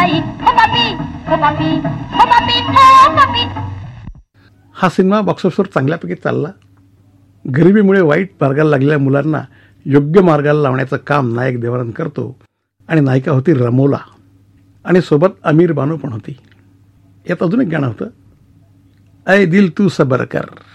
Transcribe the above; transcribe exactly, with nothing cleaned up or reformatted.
बाई ओ बापी ओ बापी ओ बापी ओ बापी. हा सिनेमा बॉक्सऑफिसवर चांगल्यापैकी चालला. गरिबीमुळे वाईट मार्गाला लागलेल्या मुलांना योग्य मार्गाला लावण्याचं काम नायक देवानंद करतो आणि नायिका होती रमोला आणि सोबत अमीर बानू पण होती. यात अजून एक गाणं होतं, ऐ दिल तू सबर कर.